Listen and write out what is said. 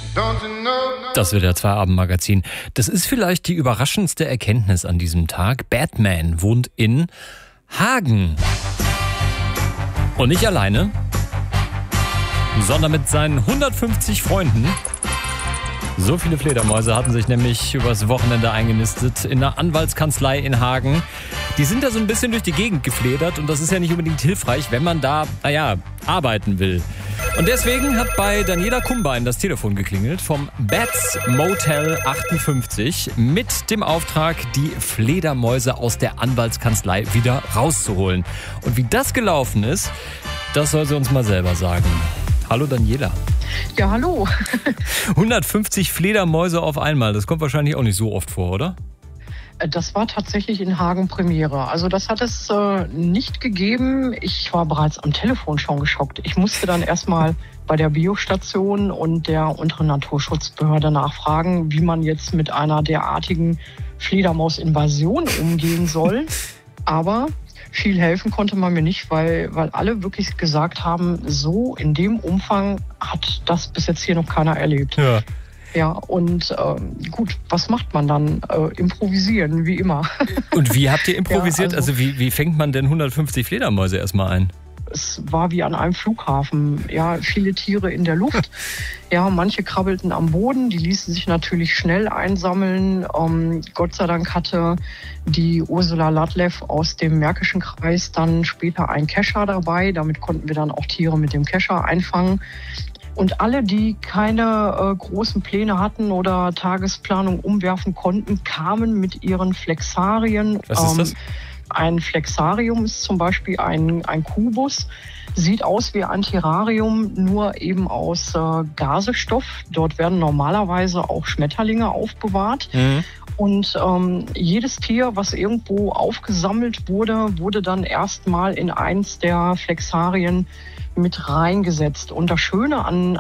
Das wird WDR 2 Abendmagazin. Das ist vielleicht die überraschendste Erkenntnis an diesem Tag. Batman wohnt in Hagen. Und nicht alleine, sondern mit seinen 150 Freunden. So viele Fledermäuse hatten sich nämlich übers Wochenende eingenistet in einer Anwaltskanzlei in Hagen. Die sind da so ein bisschen durch die Gegend gefledert und das ist ja nicht unbedingt hilfreich, wenn man da, arbeiten will. Und deswegen hat bei Daniela Kumbein das Telefon geklingelt vom Bats Motel 58 mit dem Auftrag, die Fledermäuse aus der Anwaltskanzlei wieder rauszuholen. Und wie das gelaufen ist, das soll sie uns mal selber sagen. Hallo Daniela. Ja, hallo. 150 Fledermäuse auf einmal, das kommt wahrscheinlich auch nicht so oft vor, oder? Das war tatsächlich in Hagen Premiere. Also das hat es nicht gegeben. Ich war bereits am Telefon schon geschockt. Ich musste dann erstmal bei der Biostation und der unteren Naturschutzbehörde nachfragen, wie man jetzt mit einer derartigen Fledermausinvasion umgehen soll. Aber viel helfen konnte man mir nicht, weil alle wirklich gesagt haben, so in dem Umfang hat das bis jetzt hier noch keiner erlebt. Ja, und gut, was macht man dann? Improvisieren, wie immer. Und wie habt ihr improvisiert? Ja, also wie fängt man denn 150 Fledermäuse erstmal ein? Es war wie an einem Flughafen. Ja, viele Tiere in der Luft. Ja, manche krabbelten am Boden, die ließen sich natürlich schnell einsammeln. Gott sei Dank hatte die Ursula Ladlev aus dem Märkischen Kreis dann später einen Kescher dabei. Damit konnten wir dann auch Tiere mit dem Kescher einfangen. Und alle, die keine großen Pläne hatten oder Tagesplanung umwerfen konnten, kamen mit ihren Flexarien. Was ist das? Ein Flexarium ist zum Beispiel ein Kubus, sieht aus wie ein Terrarium, nur eben aus Gasestoff. Dort werden normalerweise auch Schmetterlinge aufbewahrt. Mhm. Und jedes Tier, was irgendwo aufgesammelt wurde dann erstmal in eins der Flexarien mit reingesetzt. Und das Schöne an